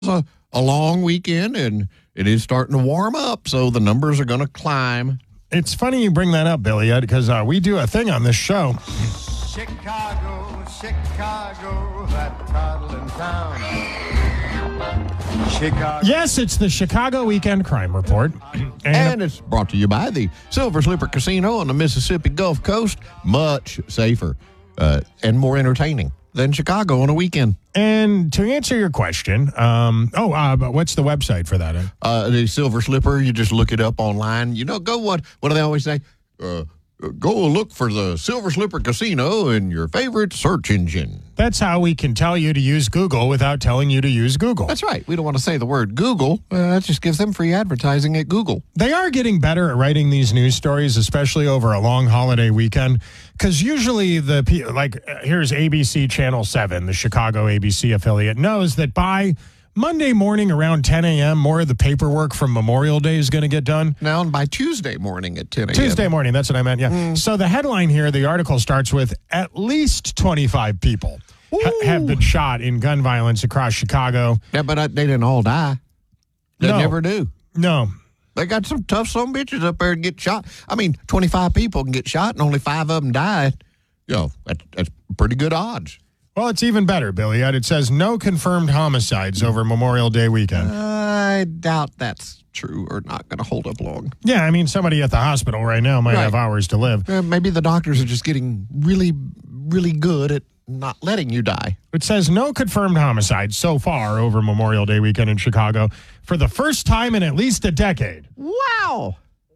a long weekend, and it is starting to warm up, so the numbers are going to climb. It's funny you bring that up, Billy, because we do a thing on this show. Chicago, Chicago, that toddling town. Chicago. Yes, it's the Chicago Weekend Crime Report. And it's brought to you by the Silver Slipper Casino on the Mississippi Gulf Coast. Much safer and more entertaining than Chicago on a weekend. And to answer your question, but what's the website for that? The Silver Slipper, you just look it up online. What do they always say? Go look for the Silver Slipper Casino in your favorite search engine. That's how we can tell you to use Google without telling you to use Google. That's right. We don't want to say the word Google. That just gives them free advertising at Google. They are getting better at writing these news stories, especially over a long holiday weekend. Because usually here's ABC Channel 7, the Chicago ABC affiliate, knows that by Monday morning around 10 a.m., more of the paperwork from Memorial Day is going to get done. Now, and by Tuesday morning at 10 a.m. Tuesday morning, that's what I meant, yeah. So the headline here, the article starts with, at least 25 people have been shot in gun violence across Chicago. Yeah, but they didn't all die. They never do. No. They got some tough son bitches up there to get shot. 25 people can get shot and only 5 of them died. That's pretty good odds. Well, it's even better, Billy. It says no confirmed homicides over Memorial Day weekend. I doubt that's true or not going to hold up long. Yeah, somebody at the hospital right now might have hours to live. Maybe the doctors are just getting really, really good at not letting you die. It says no confirmed homicides so far over Memorial Day weekend in Chicago for the first time in at least a decade. Wow.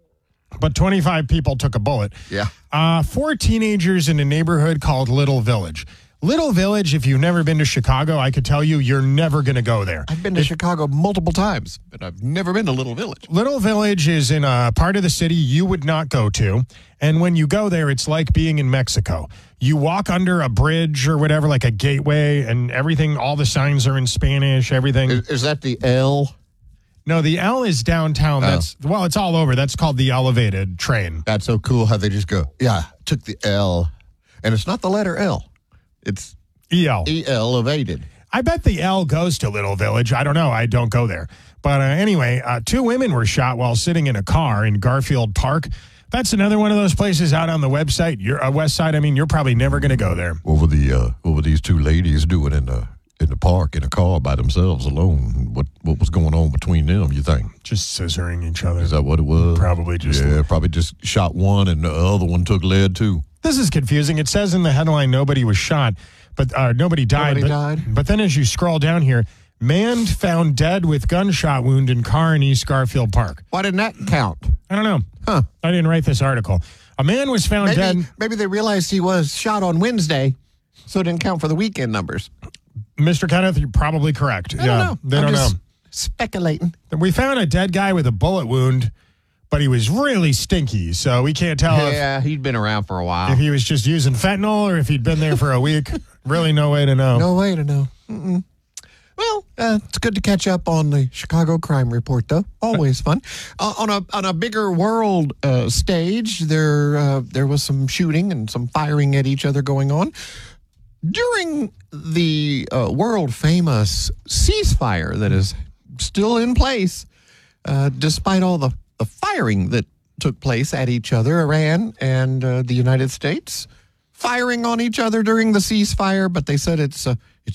But 25 people took a bullet. Yeah. 4 teenagers in a neighborhood called Little Village. Little Village, if you've never been to Chicago, I could tell you, you're never going to go there. I've been to Chicago multiple times, but I've never been to Little Village. Little Village is in a part of the city you would not go to. And when you go there, it's like being in Mexico. You walk under a bridge or whatever, like a gateway, and everything, all the signs are in Spanish, everything. Is that the L? No, the L is downtown. It's all over. That's called the elevated train. That's so cool how they just go, took the L. And it's not the letter L. It's EL. Elevated. I bet the L goes to Little Village. I don't know. I don't go there. But anyway, 2 women were shot while sitting in a car in Garfield Park. That's another one of those places out on the website. West Side. You're probably never going to go there. What were these 2 ladies doing in the park in a car by themselves alone? What was going on between them, you think? Just scissoring each other. Is that what it was? Probably just. Yeah, probably just shot one and the other one took lead too. This is confusing. It says in the headline nobody was shot, but nobody died. But then as you scroll down here, man found dead with gunshot wound in car in East Garfield Park. Why didn't that count? I don't know. Huh. I didn't write this article. A man was found dead. Maybe they realized he was shot on Wednesday, so it didn't count for the weekend numbers. Mr. Kenneth, you're probably correct. I don't know. They don't know. Speculating. We found a dead guy with a bullet wound, but he was really stinky, so we can't tell he'd been around for a while. If he was just using fentanyl or if he'd been there for a week. Really no way to know. No way to know. Mm-mm. Well, it's good to catch up on the Chicago Crime Report, though. Always fun. On a bigger world stage, there was some shooting and some firing at each other going on. During the world-famous ceasefire that is still in place, despite all the firing that took place at each other, Iran and the United States firing on each other during the ceasefire, but they said it's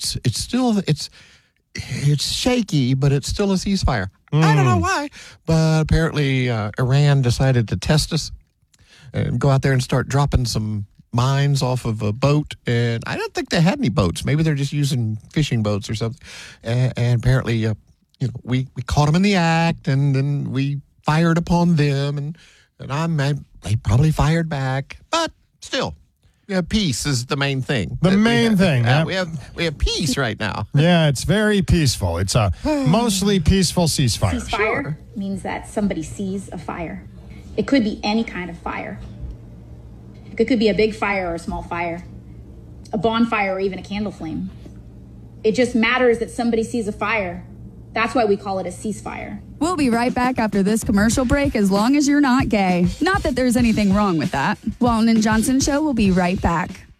shaky, but it's still a ceasefire. I don't know why, but apparently Iran decided to test us and go out there and start dropping some mines off of a boat, and I don't think they had any boats. Maybe they're just using fishing boats or something. And apparently, we caught them in the act, and then we fired upon them, and they probably fired back. But still, peace is the main thing. The main thing. We have peace right now. Yeah, it's very peaceful. It's a mostly peaceful ceasefire. Ceasefire means that somebody sees a fire. It could be any kind of fire. It could be a big fire or a small fire, a bonfire or even a candle flame. It just matters that somebody sees a fire. That's why we call it a ceasefire. We'll be right back after this commercial break, as long as you're not gay. Not that there's anything wrong with that. Walton and Johnson Show will be right back.